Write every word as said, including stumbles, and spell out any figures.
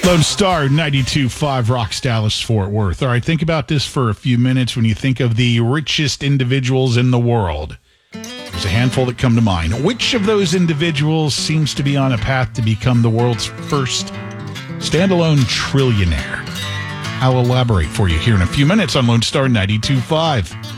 Lone Star ninety-two point five Rocks, Dallas, Fort Worth. All right, think about this for a few minutes when you think of the richest individuals in the world. There's a handful that come to mind. Which of those individuals seems to be on a path to become the world's first standalone trillionaire? I'll elaborate for you here in a few minutes on Lone Star ninety-two point five.